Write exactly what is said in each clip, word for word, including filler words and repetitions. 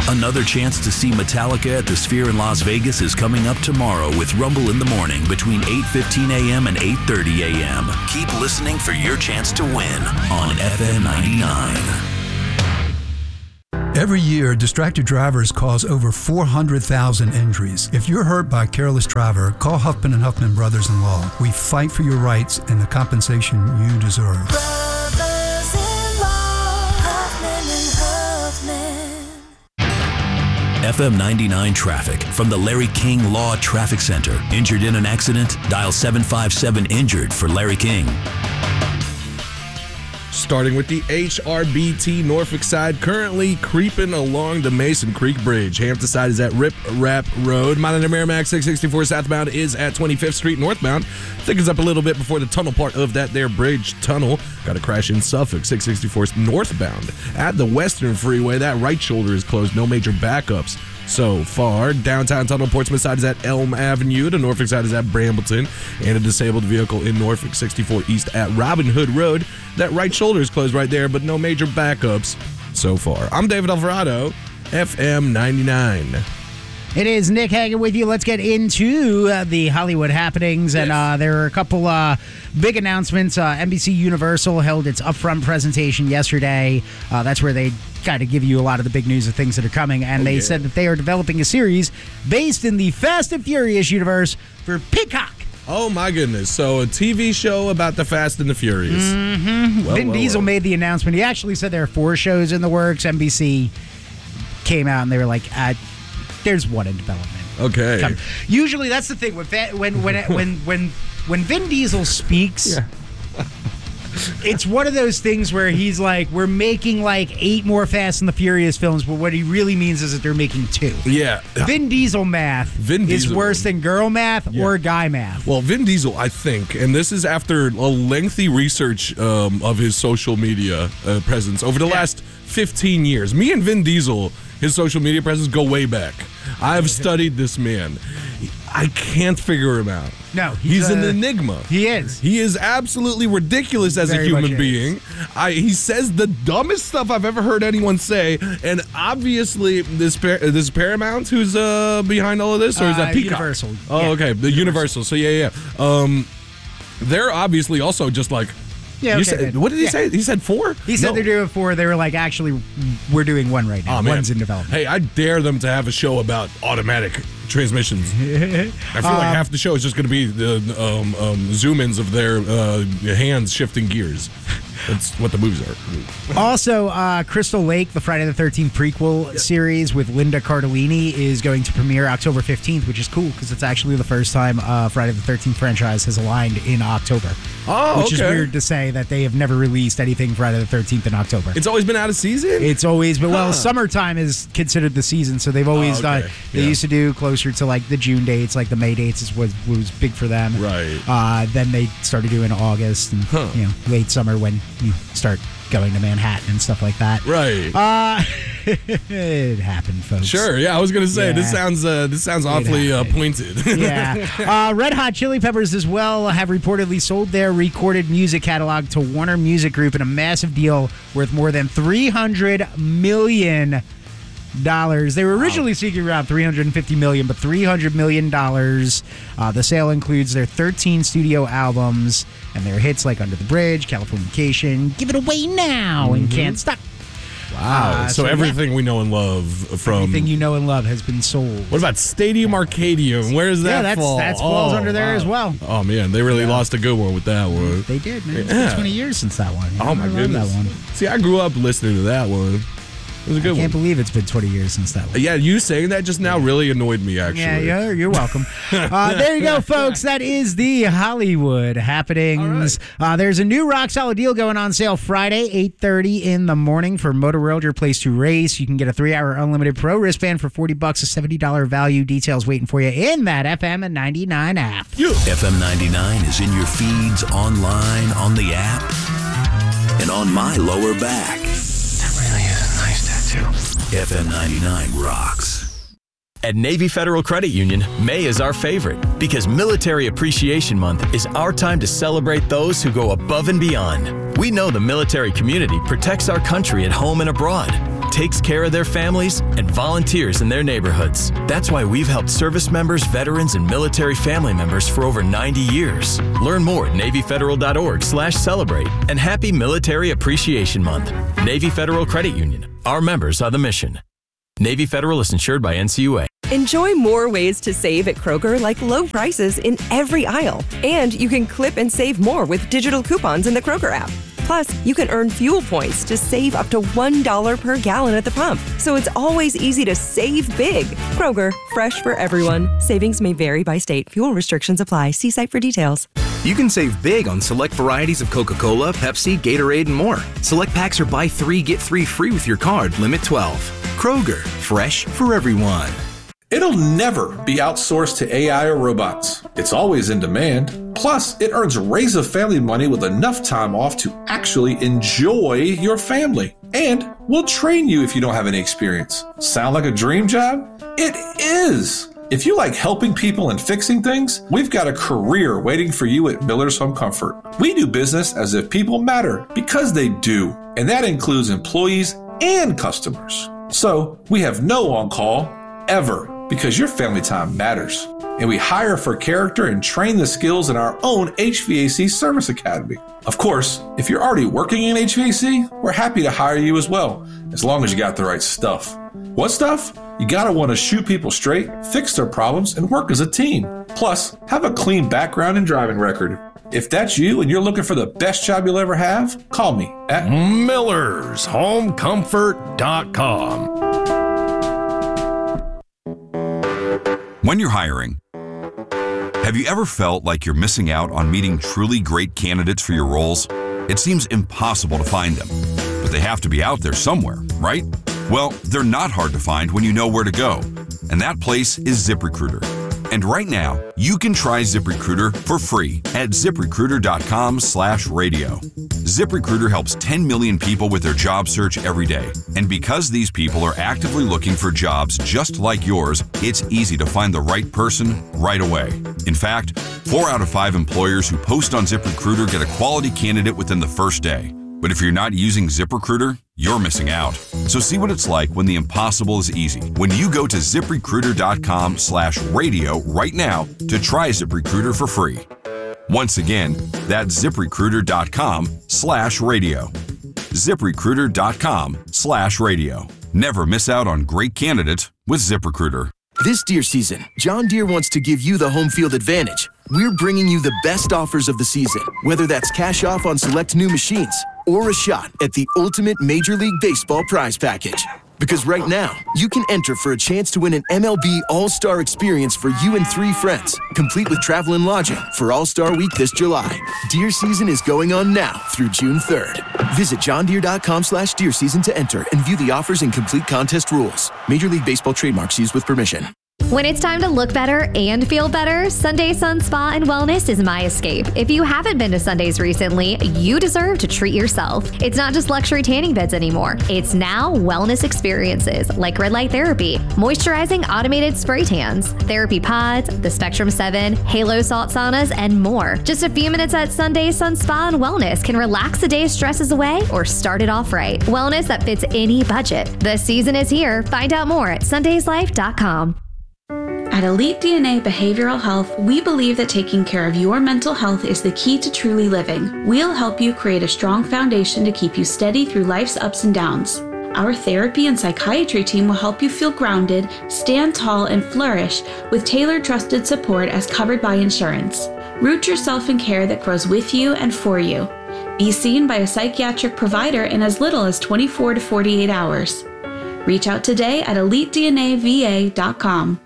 Another chance to see Metallica at the Sphere in Las Vegas is coming up tomorrow with Rumble in the Morning between eight fifteen a.m. and eight thirty a.m. Keep listening for your chance to win on F M ninety-nine. Every year, distracted drivers cause over four hundred thousand injuries. If you're hurt by a careless driver, call Huffman and Huffman Brothers-in-Law. We fight for your rights and the compensation you deserve. F M ninety-nine traffic from the Larry King Law Traffic Center. Injured in an accident? Dial seven five seven injured for Larry King. Starting with the H R B T Norfolk side, currently creeping along the Mason Creek Bridge. Hampton side is at Rip Rap Road. Monitor Merrimack six sixty-four southbound is at twenty-fifth Street northbound. Thickens up a little bit before the tunnel part of that there bridge tunnel. Got a crash in Suffolk, six sixty-four northbound. At the Western Freeway, that right shoulder is closed. No major backups so far. Downtown tunnel, Portsmouth side is at Elm Avenue. The Norfolk side is at Brambleton. And a disabled vehicle in Norfolk, sixty-four East at Robin Hood Road. That right shoulder is closed right there, but no major backups so far. I'm David Alvarado, F M ninety-nine. It is Nick Hagan with you. Let's get into uh, the Hollywood happenings. And uh, there are a couple uh, big announcements. Uh, N B C Universal held its upfront presentation yesterday. Uh, that's where they kind of give you a lot of the big news of things that are coming. And oh, they yeah. said that they are developing a series based in the Fast and Furious universe for Peacock. Oh, my goodness. So a T V show about the Fast and the Furious. Mm-hmm. Well, Vin well, Diesel well. made the announcement. He actually said there are four shows in the works. N B C came out and they were like, uh, there's one in development. Okay. Come. Usually that's the thing. When when when when when, when Vin Diesel speaks, yeah. it's one of those things where he's like, we're making like eight more Fast and the Furious films, but what he really means is that they're making two. Yeah. Vin Diesel math Vin is Diesel. worse than girl math Yeah. or guy math. Well, Vin Diesel, I think, and this is after a lengthy research um, of his social media uh, presence over the yeah. last fifteen years. Me and Vin Diesel, his social media presence, go way back. I've studied this man. I can't figure him out. No, he's, he's a, an enigma. He is. He is absolutely ridiculous as Very a human much being. I, he says the dumbest stuff I've ever heard anyone say, and obviously this this is Paramount who's uh, behind all of this, or is that uh, Peacock? Universal. Oh, yeah. okay, the Universal. Universal. So yeah, yeah. Um, they're obviously also just like. Yeah, okay, you said, what did he yeah. say? He said four? He said no. they're doing four. They were like, actually, we're doing one right now. Oh, man. One's in development. Hey, I dare them to have a show about automatic transmissions. I feel um, like half the show is just going to be the um, um, zoom-ins of their uh, hands shifting gears. That's what the moves are. Also, uh, Crystal Lake, the Friday the thirteenth prequel yeah. series with Linda Cardellini, is going to premiere October fifteenth, which is cool because it's actually the first time uh, Friday the thirteenth franchise has aligned in October. Oh, Which okay. is weird to say that they have never released anything Friday the thirteenth in October. It's always been out of season? It's always been, well, huh. summertime is considered the season, so they've always oh, okay. done, they yeah. used to do closer to like the June dates, like the May dates is what was big for them. Right. Uh, then they started doing August and huh. you know late summer when you start going to Manhattan and stuff like that. Right. Uh, it happened, folks. Sure. Yeah, I was gonna say yeah. this sounds uh, this sounds awfully uh, pointed. yeah. Uh, Red Hot Chili Peppers as well have reportedly sold their recorded music catalog to Warner Music Group in a massive deal worth more than three hundred million dollars. They were originally wow. seeking around three hundred fifty million dollars, but three hundred million dollars. Uh, the sale includes their thirteen studio albums and their hits like Under the Bridge, Californication, Give It Away Now, mm-hmm. and Can't Stop. Wow. Uh, so, so everything yeah. we know and love from... Everything you know and love has been sold. What about Stadium Arcadium? Where does that yeah, that's, fall? that falls oh, under there wow. as well. Oh, man. They really yeah. lost a good one with that one. They did, man. It's yeah. been twenty years since that one. Oh, my I love goodness. that one. See, I grew up listening to that one. It was a good one. I can't one. believe it's been twenty years since that one. Yeah, you saying that just now yeah. really annoyed me, actually. Yeah, you're, you're welcome. uh, there you go, folks. That is the Hollywood happenings. Right. Uh, there's a new rock solid deal going on sale Friday, eight thirty in the morning for Motor World, your place to race. You can get a three-hour unlimited pro wristband for forty bucks, a seventy dollars value. Details waiting for you in that F M ninety-nine app. Yeah. F M ninety-nine is in your feeds, online, on the app, and on my lower back. That really is a nice tattoo. F M ninety-nine rocks. At Navy Federal Credit Union, May is our favorite because Military Appreciation Month is our time to celebrate those who go above and beyond. We know the military community protects our country at home and abroad. takes care of their families, and volunteers in their neighborhoods. That's why we've helped service members, veterans, and military family members for over ninety years. Learn more at NavyFederal.org slash celebrate. And happy Military Appreciation Month. Navy Federal Credit Union. Our members are the mission. Navy Federal is insured by N C U A. Enjoy more ways to save at Kroger, like low prices in every aisle. And you can clip and save more with digital coupons in the Kroger app. Plus, you can earn fuel points to save up to one dollar per gallon at the pump. So it's always easy to save big. Kroger, fresh for everyone. Savings may vary by state. Fuel restrictions apply. See site for details. You can save big on select varieties of Coca-Cola, Pepsi, Gatorade, and more. Select packs are buy three, get three free with your card. Limit twelve. Kroger, fresh for everyone. It'll never be outsourced to A I or robots. It's always in demand. Plus, it earns Raise a Family money with enough time off to actually enjoy your family. And we'll train you if you don't have any experience. Sound like a dream job? It is! If you like helping people and fixing things, we've got a career waiting for you at Miller's Home Comfort. We do business as if people matter, because they do. And that includes employees and customers. So, we have no on-call, ever. Because your family time matters. And we hire for character and train the skills in our own H V A C Service Academy. Of course, if you're already working in H V A C, we're happy to hire you as well, as long as you got the right stuff. What stuff? You gotta want to shoot people straight, fix their problems, and work as a team. Plus, have a clean background and driving record. If that's you and you're looking for the best job you'll ever have, call me at Millers Home Comfort dot com. When you're hiring, have you ever felt like you're missing out on meeting truly great candidates for your roles? It seems impossible to find them, but they have to be out there somewhere, right? Well, they're not hard to find when you know where to go, and that place is ZipRecruiter. And right now, you can try ZipRecruiter for free at ZipRecruiter.com slash radio. ZipRecruiter helps ten million people with their job search every day. And because these people are actively looking for jobs just like yours, it's easy to find the right person right away. In fact, four out of five employers who post on ZipRecruiter get a quality candidate within the first day. But if you're not using ZipRecruiter, you're missing out. So see what it's like when the impossible is easy. When you go to ZipRecruiter.com slash radio right now to try ZipRecruiter for free. Once again, that's ZipRecruiter.com slash radio. ZipRecruiter.com slash radio. Never miss out on great candidates with ZipRecruiter. This Deere season, John Deere wants to give you the home field advantage. We're bringing you the best offers of the season, whether that's cash off on select new machines or a shot at the ultimate Major League Baseball prize package. Because right now, you can enter for a chance to win an M L B All-Star experience for you and three friends, complete with travel and lodging for All-Star Week this July. Deer season is going on now through June third. Visit johndeere.com slash deer season to enter and view the offers and complete contest rules. Major League Baseball trademarks used with permission. When it's time to look better and feel better, Sunday Sun Spa and Wellness is my escape. If you haven't been to Sundays recently, you deserve to treat yourself. It's not just luxury tanning beds anymore. It's now wellness experiences like red light therapy, moisturizing automated spray tans, therapy pods, the Spectrum seven, Halo salt saunas, and more. Just a few minutes at Sunday Sun Spa and Wellness can relax the day's stresses away or start it off right. Wellness that fits any budget. The season is here. Find out more at sundays life dot com. At Elite D N A Behavioral Health, we believe that taking care of your mental health is the key to truly living. We'll help you create a strong foundation to keep you steady through life's ups and downs. Our therapy and psychiatry team will help you feel grounded, stand tall, and flourish with tailored trusted support as covered by insurance. Root yourself in care that grows with you and for you. Be seen by a psychiatric provider in as little as twenty-four to forty-eight hours. Reach out today at elite d n a v a dot com.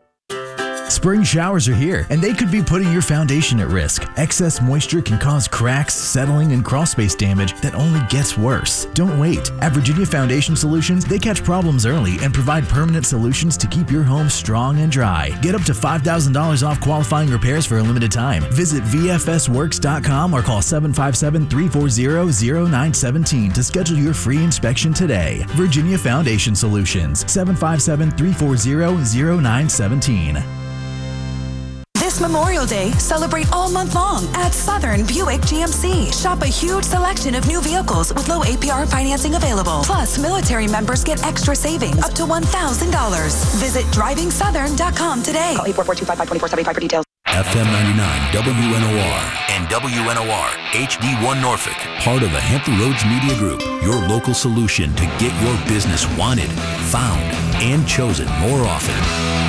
Spring showers are here, and they could be putting your foundation at risk. Excess moisture can cause cracks, settling, and crawlspace damage that only gets worse. Don't wait. At Virginia Foundation Solutions, they catch problems early and provide permanent solutions to keep your home strong and dry. Get up to five thousand dollars off qualifying repairs for a limited time. Visit v f s works dot com or call seven five seven, three four zero, zero nine one seven to schedule your free inspection today. Virginia Foundation Solutions, seven five seven, three four zero, zero nine one seven. This This Memorial Day, celebrate all month long at Southern Buick G M C. Shop a huge selection of new vehicles with low A P R financing available. Plus, military members get extra savings up to one thousand dollars. Visit driving southern dot com today. Call eight four four, two five five, two four seven five for details. F M ninety-nine W N O R and W N O R H D one Norfolk, part of the Hampton Roads Media Group, your local solution to get your business wanted, found, and chosen more often.